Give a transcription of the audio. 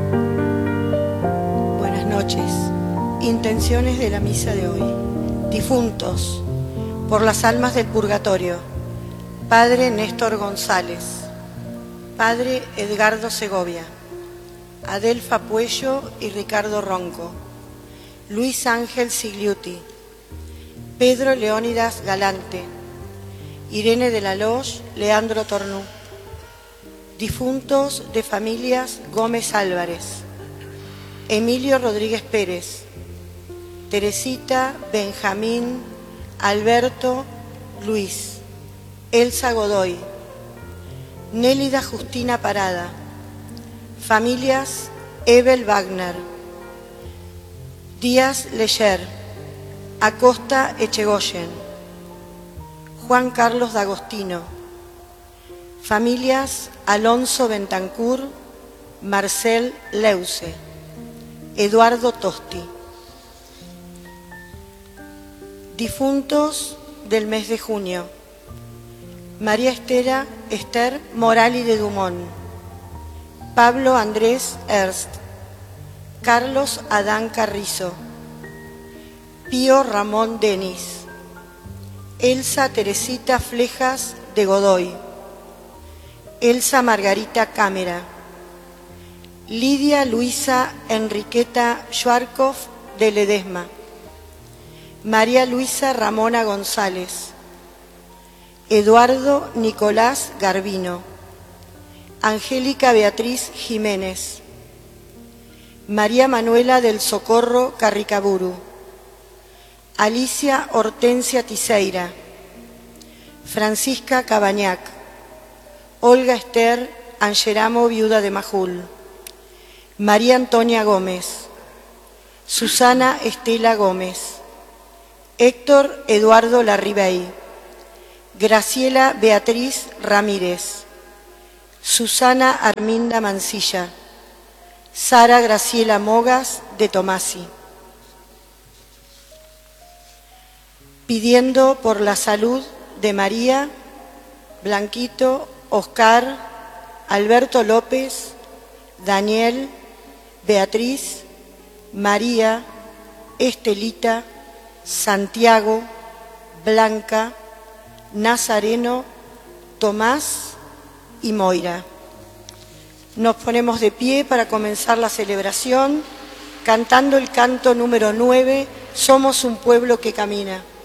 Buenas noches. Intenciones de la misa de hoy. Difuntos, por las almas del purgatorio. Padre Néstor González, Padre Edgardo Segovia, Adelfa Puello y Ricardo Ronco, Luis Ángel Sigliuti, Pedro Leónidas Galante, Irene de la Loge, Leandro Tornú. Difuntos de familias Gómez Álvarez, Emilio Rodríguez Pérez, Teresita, Benjamín, Alberto, Luis, Elsa Godoy, Nélida Justina Parada, familias Ebel Wagner, Díaz Leyer, Acosta Echegoyen, Juan Carlos D'Agostino, familias Alonso Bentancur, Marcel Leuce, Eduardo Tosti. Difuntos del mes de junio: María Esther Morali de Dumont, Pablo Andrés Ernst, Carlos Adán Carrizo, Pío Ramón Denis, Elsa Teresita Flejas de Godoy, Elsa Margarita Cámara, Lidia Luisa Enriqueta Schwarkov de Ledesma, María Luisa Ramona González, Eduardo Nicolás Garbino, Angélica Beatriz Jiménez, María Manuela del Socorro Carricaburu, Alicia Hortensia Tiseira, Francisca Cabañac, Olga Esther Angeramo, viuda de Majul, María Antonia Gómez, Susana Estela Gómez, Héctor Eduardo Larribey, Graciela Beatriz Ramírez, Susana Arminda Mancilla, Sara Graciela Mogas de Tomasi. Pidiendo por la salud de María, Blanquito, Oscar, Alberto López, Daniel, Beatriz, María, Estelita, Santiago, Blanca, Nazareno, Tomás y Moira. Nos ponemos de pie para comenzar la celebración cantando el canto número 9, Somos un pueblo que camina.